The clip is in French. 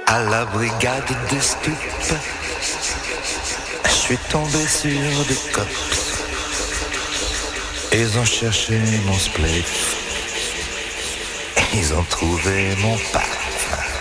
À la brigade des stupes, je suis tombé sur des cops. Ils ont cherché mon spliff, ils ont trouvé mon paf.